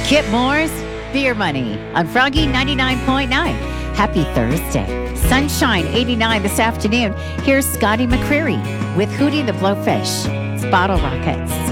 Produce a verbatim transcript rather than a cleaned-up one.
Kip Moore's Beer Money on Froggy ninety-nine point nine. Happy Thursday. Sunshine eighty-nine this afternoon. Here's Scotty McCreery with Hootie the Blowfish. It's Bottle Rockets.